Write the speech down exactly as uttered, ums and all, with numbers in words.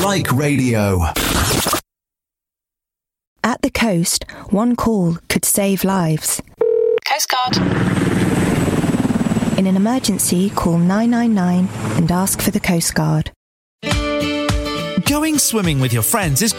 Like radio. At the coast, one call could save lives. Coast Guard. In an emergency, call nine nine nine and ask for the Coast Guard. Going swimming with your friends is